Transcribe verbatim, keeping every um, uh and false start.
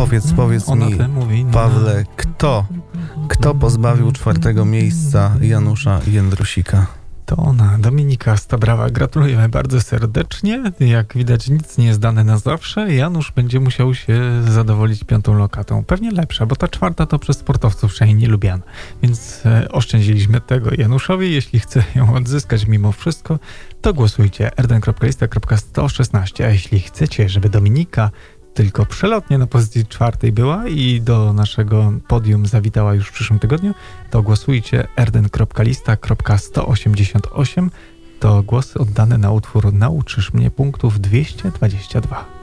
powiedz, powiedz Ona mi, mówi, no, Pawle, kto, kto pozbawił czwartego miejsca Janusza Jędrusika? To ona, Dominika Stabrawa. Gratulujemy bardzo serdecznie. Jak widać, nic nie jest dane na zawsze. Janusz będzie musiał się zadowolić piątą lokatą. Pewnie lepsza, bo ta czwarta to przez sportowców przynajmniej nie lubiana. Więc e, oszczędziliśmy tego Januszowi. Jeśli chce ją odzyskać mimo wszystko, to głosujcie erden kropka lista kropka sto szesnaście. A jeśli chcecie, żeby Dominika tylko przelotnie na pozycji czwartej była i do naszego podium zawitała już w przyszłym tygodniu, to głosujcie erden kropka lista kropka sto osiemdziesiąt osiem. To głosy oddane na utwór Nauczysz mnie punktów dwieście dwadzieścia dwa.